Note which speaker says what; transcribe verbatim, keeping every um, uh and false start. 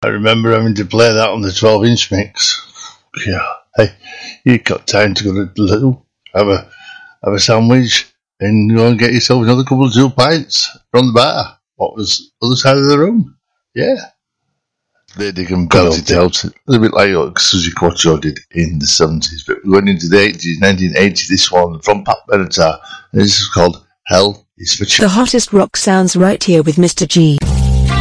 Speaker 1: I remember having to play that on the twelve inch mix. Yeah, hey, you got time to go to the Lidl, have a have a sandwich, and go and get yourself another couple of two pints from the bar. What was the other side of the room? Yeah. They dig and belt it out. It's a bit like what Suzy Quatro did in the seventies. But we're going into the eighties, nineteen eighty, this one from Pat Benatar. And this is called Hell is for Children.
Speaker 2: The hottest rock sounds right here with Mister G.